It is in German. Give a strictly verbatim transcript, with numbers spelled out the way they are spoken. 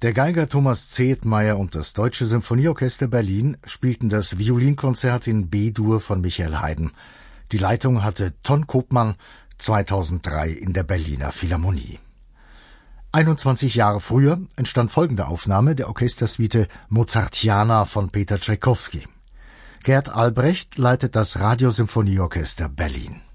Der Geiger Thomas Zehetmeier und das Deutsche Symphonieorchester Berlin spielten das Violinkonzert in B-Dur von Michael Haydn. Die Leitung hatte Ton Kopmann, zweitausenddrei in der Berliner Philharmonie. einundzwanzig Jahre früher entstand folgende Aufnahme der Orchestersuite Mozartiana von Peter Tschaikowski. Gerd Albrecht leitet das Radiosymphonieorchester Berlin.